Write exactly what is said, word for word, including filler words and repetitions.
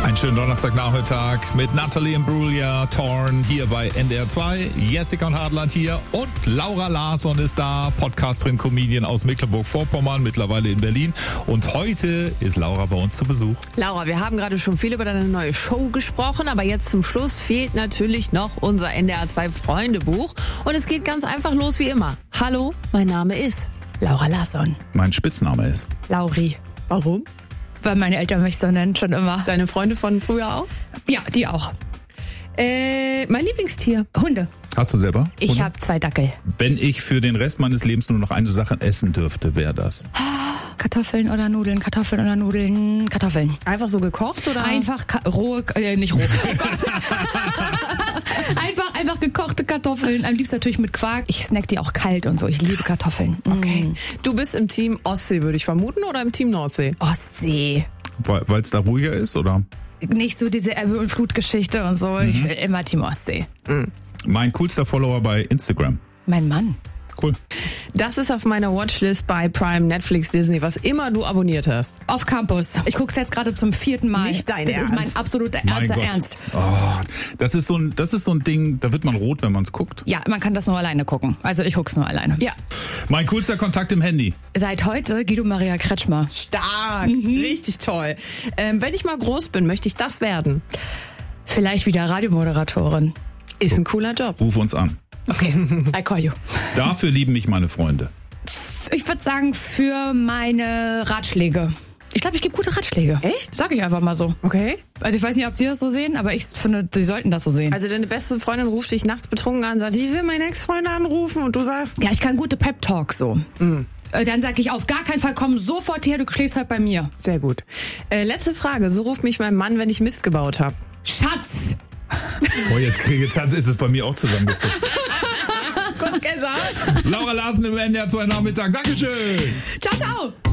Einen schönen Donnerstagnachmittag mit Natalie Imbruglia, Torn hier bei N D R zwei, Jessica und Hartland hier und Laura Larsson ist da, Podcasterin, Comedian aus Mecklenburg-Vorpommern, mittlerweile in Berlin. Und heute ist Laura bei uns zu Besuch. Laura, wir haben gerade schon viel über deine neue Show gesprochen, aber jetzt zum Schluss fehlt natürlich noch unser N D R zwei Freundebuch. Und es geht ganz einfach los wie immer. Hallo, mein Name ist Laura Larsson. Mein Spitzname ist Lauri. Warum? Weil meine Eltern mich so nennen, schon immer. Deine Freunde von früher auch? Ja, die auch. Äh, mein Lieblingstier? Hunde. Hast du selber? Ich Hunde? habe zwei Dackel. Wenn ich für den Rest meines Lebens nur noch eine Sache essen dürfte, wäre das? Kartoffeln oder Nudeln, Kartoffeln oder Nudeln, Kartoffeln. Einfach so gekocht oder? Einfach ka- rohe, äh, nicht roh. einfach, einfach gekochte Kartoffeln. Am liebsten natürlich mit Quark. Ich snack die auch kalt und so. Ich liebe Kartoffeln. Okay. Mm. Du bist im Team Ostsee, würde ich vermuten, oder im Team Nordsee? Ostsee. Weil es da ruhiger ist, oder? Nicht so diese Ebbe- und Flutgeschichte und so. Mhm. Ich will immer Team Ostsee. Mhm. Mein coolster Follower bei Instagram. Mein Mann. Cool. Das ist auf meiner Watchlist bei Prime, Netflix, Disney, was immer du abonniert hast. Auf Campus. Ich guck's jetzt gerade zum vierten Mal. Nicht dein Das Ernst? ist mein absoluter Mein ernster Gott. Ernst. Oh, das ist so ein, das ist so ein Ding, da wird man rot, wenn man es guckt. Ja, man kann das nur alleine gucken. Also ich guck's nur alleine. Ja. Mein coolster Kontakt im Handy. Seit heute Guido Maria Kretschmer. Stark. Richtig toll. Ähm, wenn ich mal groß bin, möchte ich das werden. Vielleicht wieder Radiomoderatorin. Ist ein cooler Job. Ruf uns an. Okay, I call you. Dafür lieben mich meine Freunde. Ich würde sagen, für meine Ratschläge. Ich glaube, ich gebe gute Ratschläge. Echt? Sag ich einfach mal so. Okay. Also ich weiß nicht, ob Sie das so sehen, aber ich finde, Sie sollten das so sehen. Also deine beste Freundin ruft dich nachts betrunken an und sagt, ich will meinen Ex-Freund anrufen und du sagst... Ja, ich kann gute Pep-Talks so. Mhm. Dann sage ich, auf gar keinen Fall, komm sofort her, du schläfst halt bei mir. Sehr gut. Äh, letzte Frage. So ruft mich mein Mann, wenn ich Mist gebaut habe. Schatz! Oh, jetzt kriege ich, jetzt ist es bei mir auch zusammengezogen. Kurz gesagt. Laura Larsson im N D R zwei Nachmittag. Dankeschön. Ciao, ciao!